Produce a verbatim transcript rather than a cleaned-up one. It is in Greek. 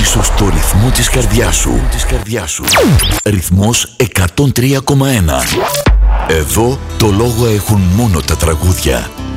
πίσω στο ρυθμό της καρδιάς σου. Της καρδιάς σου. Ρυθμός εκατόν τρία κόμμα ένα. Εδώ το λόγο έχουν μόνο τα τραγούδια.